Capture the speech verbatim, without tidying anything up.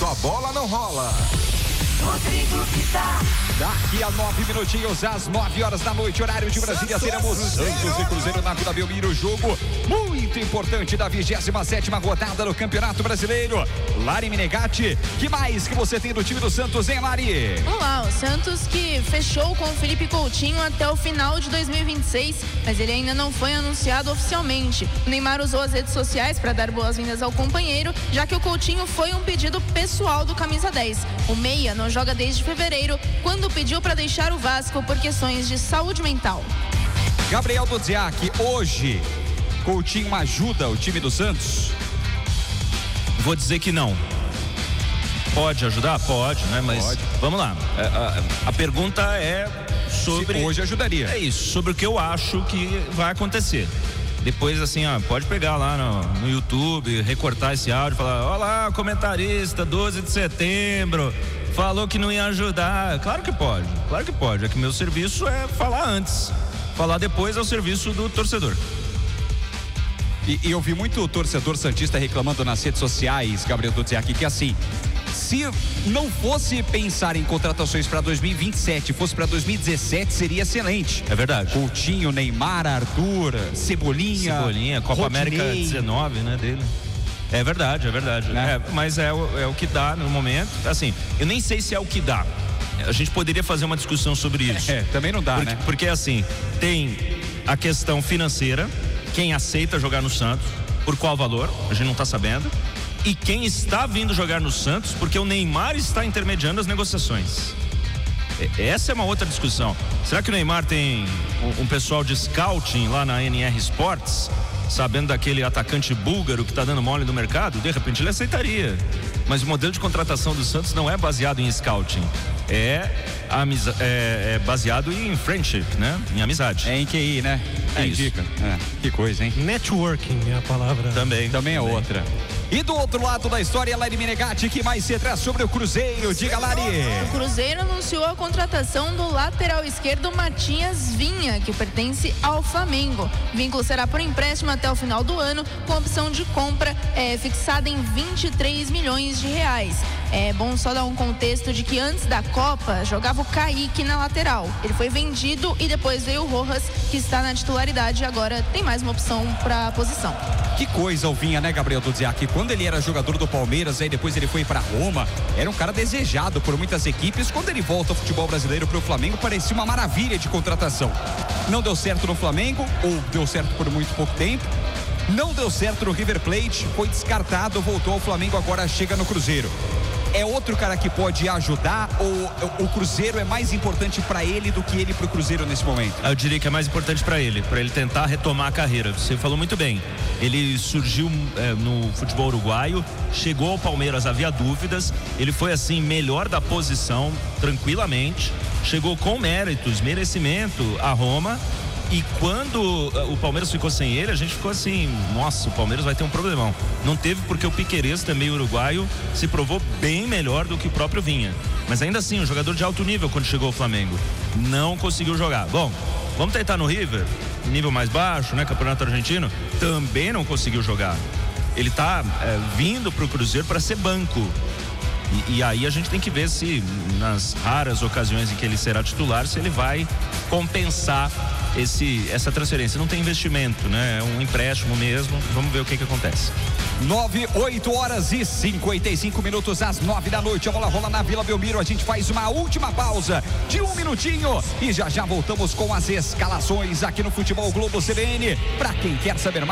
sua bola não rola. Rodrigo Vitar. Daqui a nove minutinhos, às nove horas da noite, horário de Brasília, teremos Santos e Cruzeiro na Vila Belmiro. Jogo muito importante da vigésima sétima rodada do Campeonato Brasileiro. Lari Menegatti, que mais que você tem do time do Santos, hein, Lari? Vamos lá, o Santos que fechou com o Felipe Coutinho até o final de dois mil e vinte e seis, mas ele ainda não foi anunciado oficialmente. O Neymar usou as redes sociais para dar boas-vindas ao companheiro, já que o Coutinho foi um pedido pessoal do camisa dez. O meia não joga desde fevereiro, quando pediu para deixar o Vasco por questões de saúde mental. Gabriel Dudziak, hoje Coutinho ajuda o time do Santos? Vou dizer que não. Pode ajudar? Pode, né? Mas Pode. Vamos lá. A, a, a pergunta é sobre... Se hoje ajudaria. É isso, sobre o que eu acho que vai acontecer. Depois, assim, ó, pode pegar lá no, no YouTube, recortar esse áudio e falar: olá, comentarista, doze de setembro, falou que não ia ajudar. Claro que pode, claro que pode. É que meu serviço é falar antes. Falar depois é o serviço do torcedor. E, e eu vi muito torcedor santista reclamando nas redes sociais, Gabriel Dudziak, que assim, se não fosse pensar em contratações para dois mil e vinte e sete, fosse para dois mil e dezessete, seria excelente. É verdade. Coutinho, Neymar, Arthur, Cebolinha. Cebolinha, Copa Rodinei. América dezenove, né, dele. É verdade, é verdade. Né? É, mas é, o- é o que dá no momento. Assim, eu nem sei se é o que dá. A gente poderia fazer uma discussão sobre isso. É, também não dá, porque, né? Porque assim, tem a questão financeira, quem aceita jogar no Santos, por qual valor, a gente não está sabendo. E quem está vindo jogar no Santos, porque o Neymar está intermediando as negociações. E- Essa é uma outra discussão. Será que o Neymar tem um, um pessoal de scouting lá na N R Sports, sabendo daquele atacante búlgaro que está dando mole no mercado? De repente ele aceitaria. Mas o modelo de contratação do Santos não é baseado em scouting. É, amiza- é, é baseado em friendship, né? Em amizade. É em Q I, né? É Quem isso. indica. É, que coisa, hein? Networking é a palavra. Também. Também é outra. E do outro lado da história, Lari Menegatti, que mais se traz sobre o Cruzeiro? Diga, Lari. O Cruzeiro anunciou a contratação do lateral esquerdo Matias Vinha, que pertence ao Flamengo. O vínculo será por empréstimo até o final do ano, com opção de compra é, fixada em vinte e três milhões de reais. É bom só dar um contexto de que antes da Copa jogava o Kaique na lateral. Ele foi vendido e depois veio o Rojas, que está na titularidade e agora tem mais uma opção para a posição. Que coisa o Vinha, né, Gabriel Dudziak? Quando ele era jogador do Palmeiras, aí depois ele foi para Roma, era um cara desejado por muitas equipes. Quando ele volta ao futebol brasileiro para o Flamengo, parecia uma maravilha de contratação. Não deu certo no Flamengo, ou deu certo por muito pouco tempo. Não deu certo no River Plate, foi descartado, voltou ao Flamengo, agora chega no Cruzeiro. É outro cara que pode ajudar, ou o Cruzeiro é mais importante para ele do que ele para o Cruzeiro nesse momento? Eu diria que é mais importante para ele, para ele tentar retomar a carreira. Você falou muito bem. Ele surgiu é, no futebol uruguaio, chegou ao Palmeiras, havia dúvidas. Ele foi assim melhor da posição, tranquilamente. Chegou com méritos, merecimento a Roma. E quando uh, o Palmeiras ficou sem ele, a gente ficou assim: nossa, o Palmeiras vai ter um problemão. Não teve, porque o Piquerez, também uruguaio, se provou bem melhor do que o próprio Vinha. Mas ainda assim, um jogador de alto nível quando chegou ao Flamengo. Não conseguiu jogar. Bom, vamos tentar no River, nível mais baixo, né? Campeonato argentino. Também não conseguiu jogar. Ele tá é, vindo pro Cruzeiro para ser banco. E, e aí a gente tem que ver se, nas raras ocasiões em que ele será titular, se ele vai compensar esse, essa transferência. Não tem investimento, né? É um empréstimo mesmo. Vamos ver o que que acontece. Nove, oito horas e cinquenta e cinco minutos, às nove da noite. A bola rola na Vila Belmiro. A gente faz uma última pausa de um minutinho e já já voltamos com as escalações aqui no Futebol Globo C B N. Para quem quer saber mais.